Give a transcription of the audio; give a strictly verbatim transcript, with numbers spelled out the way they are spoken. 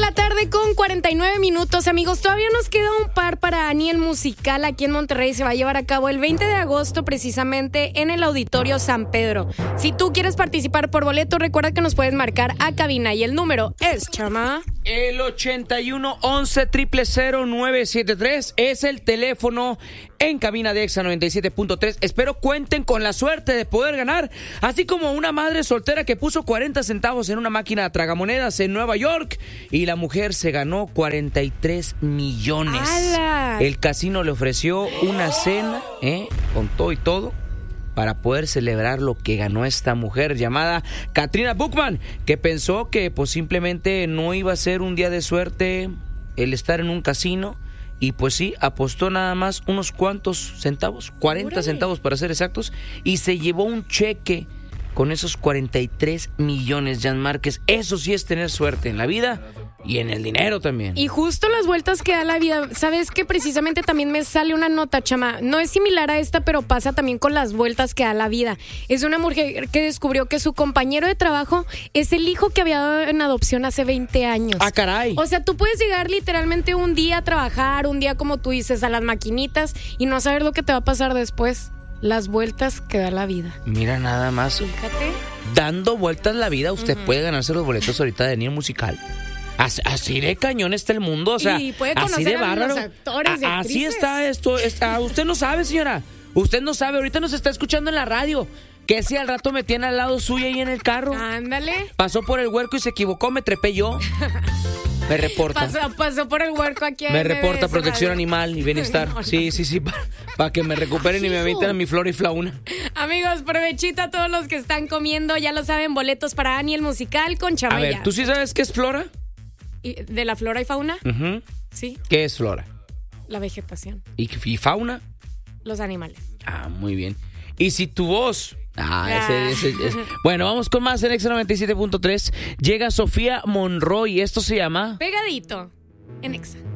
la tarde con cuarenta y nueve minutos, amigos. Todavía nos queda un par para Ani el musical aquí en Monterrey. Se va a llevar a cabo el veinte de agosto, precisamente en el Auditorio San Pedro. Si tú quieres participar por boleto, recuerda que nos puedes marcar a cabina y el número es, chama, el ochenta y uno once cero cero nueve siete tres es el teléfono en cabina de Exa noventa y siete punto tres. Espero cuenten con la suerte de poder ganar, así como una madre soltera que puso cuarenta centavos en una máquina tragamonedas en Nueva York y la mujer se ganó cuarenta y tres millones. ¡Hala! El casino le ofreció una cena, ¿eh? con todo y todo, para poder celebrar lo que ganó esta mujer llamada Katrina Buchman, que pensó que pues simplemente no iba a ser un día de suerte el estar en un casino, y pues sí, apostó nada más unos cuantos centavos, cuarenta centavos para ser exactos, y se llevó un cheque con esos cuarenta y tres millones, Jan Márquez. Eso sí es tener suerte en la vida y en el dinero también. Y justo las vueltas que da la vida. ¿Sabes que precisamente también me sale una nota, chama? No es similar a esta, pero pasa también con las vueltas que da la vida. Es una mujer que descubrió que su compañero de trabajo es el hijo que había dado en adopción hace veinte años. ¡Ah, caray! O sea, tú puedes llegar literalmente un día a trabajar, un día, como tú dices, a las maquinitas y no saber lo que te va a pasar después. Las vueltas que da la vida. Mira nada más. Fíjate. Dando vueltas la vida, usted Uh-huh. puede ganarse los boletos ahorita de Niño Musical. Así, así de cañón está el mundo, o sea, y puede así conocer de a bárbaro. los actores y A- así actrices. está esto. Está, usted no sabe, señora. Usted no sabe. Ahorita nos está escuchando en la radio. Que si al rato me tiene al lado suya ahí en el carro. Ándale. Pasó por el huerco y se equivocó, me trepé yo. Me reporta. Pasó, pasó por el huerco aquí. Me en reporta M B S Protección Radio. Animal y Bienestar. No, no. Sí, sí, sí. Para pa que me recuperen y me avienten a mi flora y fauna. Amigos, provechito a todos los que están comiendo. Ya lo saben, boletos para Ani el musical con A Chamaya. ver, ¿tú sí sabes qué es flora? ¿Y ¿De la flora y fauna? Uh-huh. Sí, ¿Qué es flora? la vegetación, ¿Y, y fauna? los animales. Ah, muy bien. ¿Y si tu voz? Ah, Ah. ese, ese, ese. Bueno, vamos con más en Exa noventa y siete punto tres. Llega Sofía Monroy y esto se llama... Pegadito en Exa.